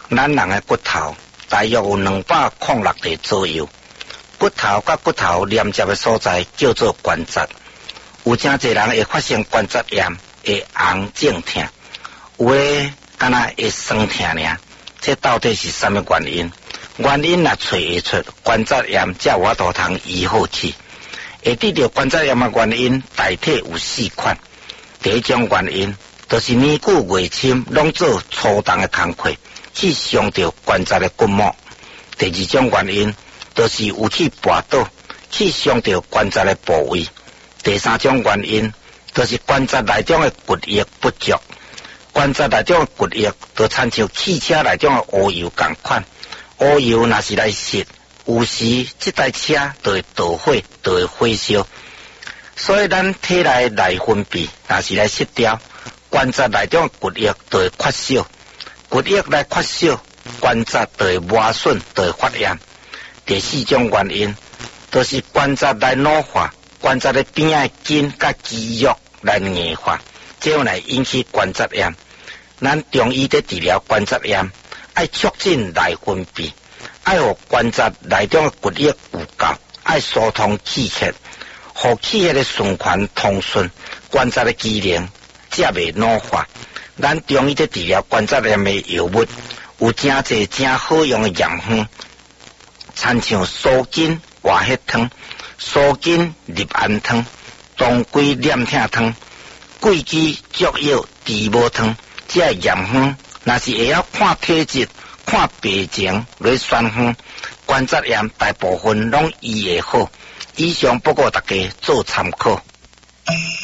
咱人的骨头大约有206个左右，骨头甲骨头连接的所在叫做关节。有真侪人会发生关节炎，会红肿痛，有诶敢若会酸痛尔。这到底是什么原因？原因若找会出，关节炎才有法度通医好去。会得到关节炎的原因大体有4款。第一种原因就是年久月深，拢做粗重的工课，去伤到关节的骨膜。第二种原因就是有去跋倒，去伤到关节的部位。第三种原因就是关节内中的骨液不足。关节内中的骨液就亲像汽车内中的乌油同款，乌油若是来熄，有时这台车就会导火，就会火烧。所以咱体内内分泌若是来失调，关节内中的骨液就会缺少，骨液来缺少，关节就会磨损，就会发炎。第四种原因就是关节来老化，关节的边仔筋甲肌肉来硬化，这样来引起关节炎。咱中医在治疗关节炎，爱促进内分泌，爱让关节内中的骨液有够，爱疏通气血，让气血的循环通顺，关节的机能才袂老化。咱中医在治疗关节炎的药物，有真侪真好用的药方，参像苏筋活血汤、苏筋入安汤、当归念痛汤、桂枝竹药治无汤。这药方若是会晓看体质、看病情来选方，关节炎大部分拢医会好。以上不过大家做参考。